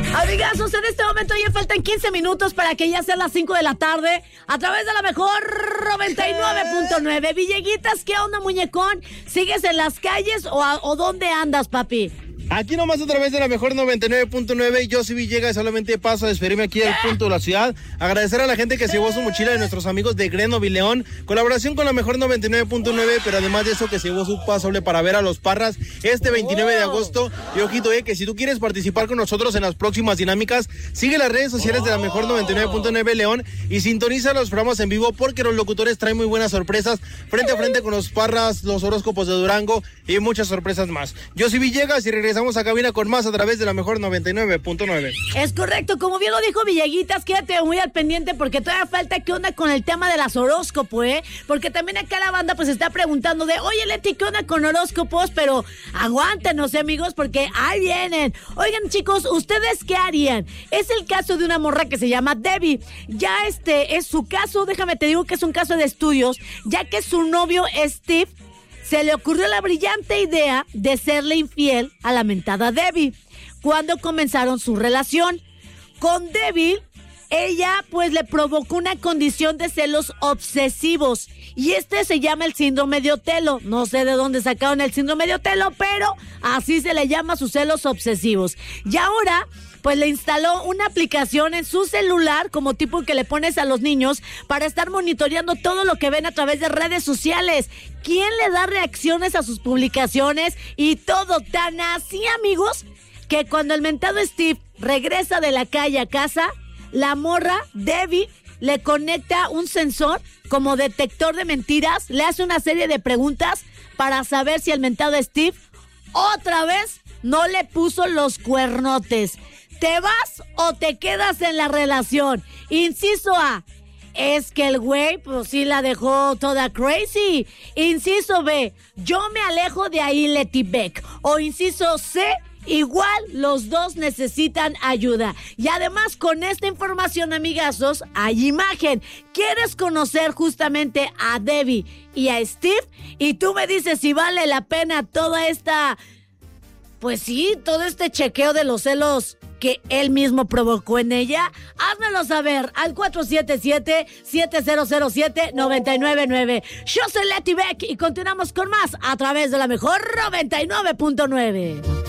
Amigazos, en este momento ya faltan 15 minutos para que ya sean las 5 de la tarde a través de la mejor 99.9. Villeguitas, ¿qué onda, muñecón? ¿Sigues en las calles o dónde andas, papi? Aquí nomás a través de la mejor 99.9, yo soy Villegas, solamente paso a despedirme aquí al punto de la ciudad. Agradecer a la gente que se llevó su mochila de nuestros amigos de Grenoble León. Colaboración con la mejor 99.9, pero además de eso que se llevó su pasoble para ver a los Parras este 29 de agosto. Y ojito, que si tú quieres participar con nosotros en las próximas dinámicas, sigue las redes sociales de la mejor 99.9 León y sintoniza los programas en vivo porque los locutores traen muy buenas sorpresas frente a frente con los Parras, los horóscopos de Durango y muchas sorpresas más. Yo soy Villegas y regresamos a cabina con más a través de la mejor 99.9. Es correcto, como bien lo dijo Villeguitas, quédate muy al pendiente porque todavía falta qué onda con el tema de las horóscopos, porque también acá la banda pues está preguntando de, oye Leti, ¿qué onda con horóscopos? Pero aguántenos, amigos, porque ahí vienen. Oigan, chicos, ¿ustedes qué harían? Es el caso de una morra que se llama Debbie. Ya es su caso, déjame te digo que es un caso de estudios, ya que su novio Steve se le ocurrió la brillante idea de serle infiel a la mentada Debbie cuando comenzaron su relación. Con Debbie, ella pues le provocó una condición de celos obsesivos y se llama el síndrome de Otelo. No sé de dónde sacaron el síndrome de Otelo, pero así se le llama sus celos obsesivos. Y ahora pues le instaló una aplicación en su celular, como tipo que le pones a los niños, para estar monitoreando todo lo que ven a través de redes sociales. ¿Quién le da reacciones a sus publicaciones? Y todo tan así, amigos, que cuando el mentado Steve regresa de la calle a casa, la morra, Debbie, le conecta un sensor como detector de mentiras, le hace una serie de preguntas para saber si el mentado Steve otra vez no le puso los cuernotes. ¿Te vas o te quedas en la relación? Inciso A, es que el güey pues sí la dejó toda crazy. Inciso B, yo me alejo de ahí, Leti Beck. O inciso C, igual los dos necesitan ayuda. Y además con esta información, amigazos, hay imagen. ¿Quieres conocer justamente a Debbie y a Steve? Y tú me dices si vale la pena toda esta... Pues sí, todo este chequeo de los celos que él mismo provocó en ella. Házmelo saber al 477-7007-999. Yo soy Leti Beck y continuamos con más a través de la mejor 99.9.